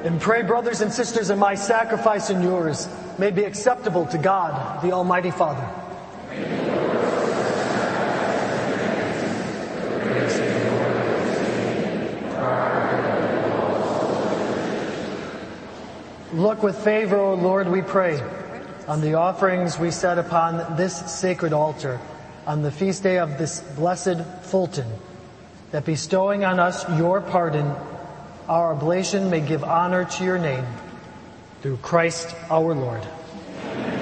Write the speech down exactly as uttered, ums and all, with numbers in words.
And pray, brothers and sisters, that my sacrifice and yours may be acceptable to God, the Almighty Father. Look with favor, O Lord, we pray, on the offerings we set upon this sacred altar, on the feast day of this blessed Fulton, that bestowing on us your pardon, our oblation may give honor to your name. Through Christ our Lord.